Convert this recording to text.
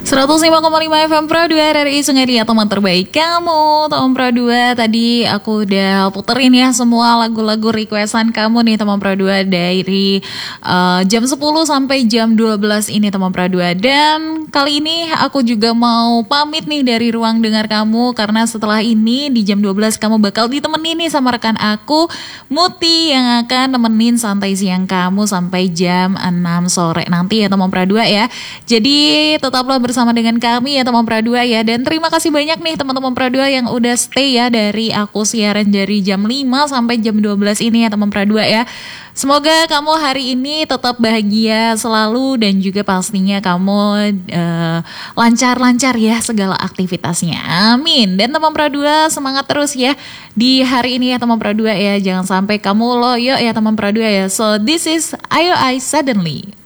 105,5 FM Pro 2 RRI Sungai Dia, teman terbaik kamu. Teman Pro 2, tadi aku udah puterin ya semua lagu-lagu requestan kamu nih teman Pro 2 dari jam 10 sampai jam 12 ini teman Pro 2. Dan kali ini aku juga mau pamit nih dari ruang dengar kamu, karena setelah ini di jam 12 kamu bakal ditemenin nih sama rekan aku Muti yang akan nemenin santai siang kamu sampai jam 6 sore nanti ya teman Pro 2 ya. Jadi tetaplah bersama dengan kami ya teman Pradua ya. Dan terima kasih banyak nih teman-teman Pradua yang udah stay ya dari aku siaran dari jam 5 sampai jam 12 ini ya teman Pradua ya. Semoga kamu hari ini tetap bahagia selalu dan juga pastinya kamu lancar-lancar ya segala aktivitasnya. Amin. Dan teman Pradua semangat terus ya di hari ini ya teman Pradua ya. Jangan sampai kamu loyo ya teman Pradua ya. So this is Ayo I Suddenly.